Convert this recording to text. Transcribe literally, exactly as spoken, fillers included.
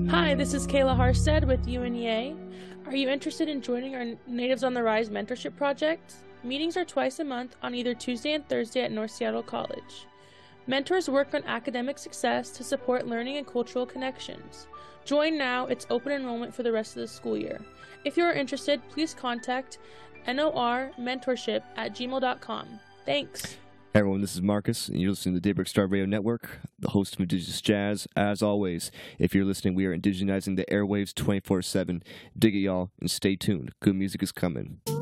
Hi, this is Kayla Harstead with U N E A. Are you interested in joining our Natives on the Rise mentorship project? Meetings are twice a month on either Tuesday and Thursday at North Seattle College. Mentors work on academic success to support learning and cultural connections. Join now, it's open enrollment for the rest of the school year. If you are interested, please contact normentorship at gmail dot com. Thanks. Hey everyone, this is Marcus, and you're listening to the Daybreak Star Radio Network, the host of Indigenous Jazz. As always, if you're listening, we are indigenizing the airwaves twenty-four seven. Dig it, y'all, and stay tuned. Good music is coming.